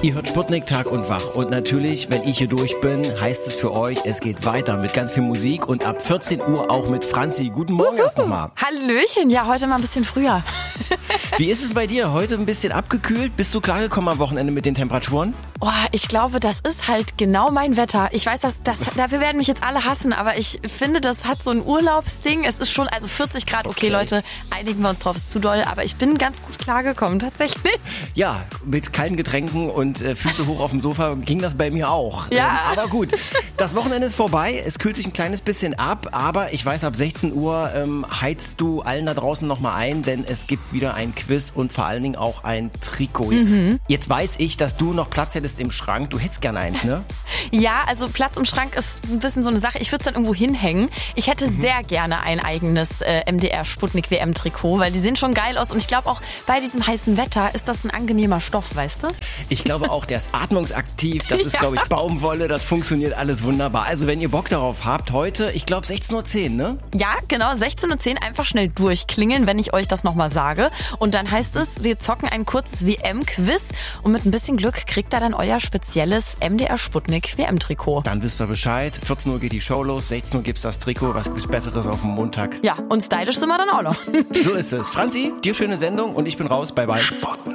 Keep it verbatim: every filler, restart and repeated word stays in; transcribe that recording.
Ihr hört Sputnik Tag und Wach. Und natürlich, wenn ich hier durch bin, heißt es für euch, es geht weiter mit ganz viel Musik und ab vierzehn Uhr auch mit Franzi. Guten Morgen erst nochmal. Hallöchen, ja, heute mal ein bisschen früher. Wie ist es bei dir? Heute ein bisschen abgekühlt? Bist du klargekommen am Wochenende mit den Temperaturen? Oh, ich glaube, das ist halt genau mein Wetter. Ich weiß, dass das, dafür werden mich jetzt alle hassen, aber ich finde, das hat so ein Urlaubsding. Es ist schon, also vierzig Grad, okay, okay. Leute, einigen wir uns drauf, ist zu doll, aber ich bin ganz gut klargekommen, tatsächlich. Ja, mit kalten Getränken und äh, Füße hoch auf dem Sofa ging das bei mir auch. Ja. Ähm, aber gut, das Wochenende ist vorbei, es kühlt sich ein kleines bisschen ab, aber ich weiß, ab sechzehn Uhr ähm, heizt du allen da draußen nochmal ein, denn es gibt wieder ein Quiz und vor allen Dingen auch ein Trikot. Mhm. Jetzt weiß ich, dass du noch Platz hättest im Schrank. Du hättest gerne eins, ne? Ja, also Platz im Schrank ist ein bisschen so eine Sache. Ich würde es dann irgendwo hinhängen. Ich hätte mhm. sehr gerne ein eigenes äh, M D R Sputnik W M Trikot, weil die sehen schon geil aus. Und ich glaube auch bei diesem heißen Wetter ist das ein angenehmer Stoff, weißt du? Ich glaube auch, der ist atmungsaktiv. Das ist, ja. glaube ich, Baumwolle. Das funktioniert alles wunderbar. Also wenn ihr Bock darauf habt, heute, ich glaube sechzehn Uhr zehn, ne? Ja, genau, sechzehn Uhr zehn einfach schnell durchklingeln, wenn ich euch das nochmal sage. Und dann heißt es, wir zocken ein kurzes W M-Quiz und mit ein bisschen Glück kriegt ihr dann euer spezielles M D R Sputnik W M-Trikot. Dann wisst ihr Bescheid. vierzehn Uhr geht die Show los, sechzehn Uhr gibt's das Trikot. Was gibt's Besseres auf dem Montag? Ja, und stylisch sind wir dann auch noch. So ist es. Franzi, dir schöne Sendung und ich bin raus. Bye, bye. Sputnik.